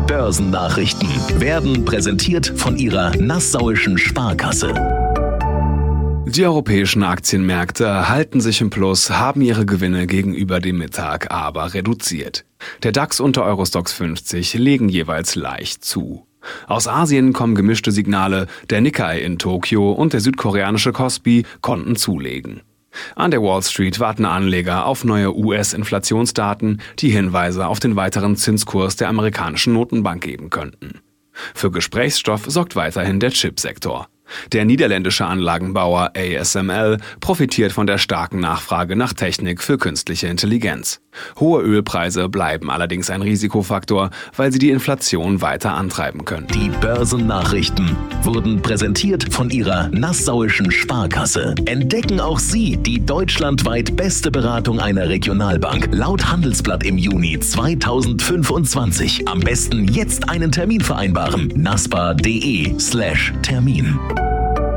Börsennachrichten werden präsentiert von Ihrer Nassauischen Sparkasse. Die europäischen Aktienmärkte halten sich im Plus, haben ihre Gewinne gegenüber dem Mittag aber reduziert. Der DAX und der Eurostoxx 50 legen jeweils leicht zu. Aus Asien kommen gemischte Signale, der Nikkei in Tokio und der südkoreanische Kospi konnten zulegen. An der Wall Street warten Anleger auf neue US-Inflationsdaten, die Hinweise auf den weiteren Zinskurs der amerikanischen Notenbank geben könnten. Für Gesprächsstoff sorgt weiterhin der Chipsektor. Der niederländische Anlagenbauer ASML profitiert von der starken Nachfrage nach Technik für künstliche Intelligenz. Hohe Ölpreise bleiben allerdings ein Risikofaktor, weil sie die Inflation weiter antreiben können. Die Börsennachrichten wurden präsentiert von Ihrer Nassauischen Sparkasse. Entdecken auch Sie die deutschlandweit beste Beratung einer Regionalbank. Laut Handelsblatt im Juni 2025. Am besten jetzt einen Termin vereinbaren. naspa.de/Termin.